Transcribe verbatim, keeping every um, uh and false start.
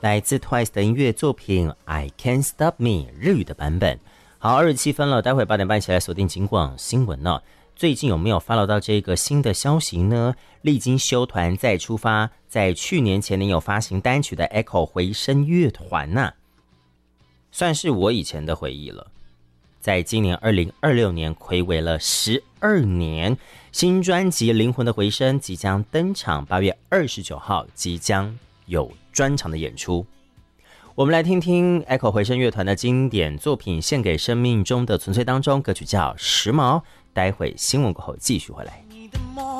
来自 Twice 的音乐作品 I Can't Stop Me 日语的版本。好，二十七分了，待会八点半一起来锁定警广新闻呢、哦。最近有没有 follow 到这个新的消息呢？历经休团再出发，在去年前年有发行单曲的 Echo 回声乐团呐、啊，算是我以前的回忆了。在今年二零二六年睽违了十二年，新专辑《灵魂的回声》即将登场，八月二十九号即将有专场的演出。我们来听听 Echo 回声乐团的经典作品《献给生命中的纯粹》当中，歌曲叫《时髦》。待会新闻过后继续回来。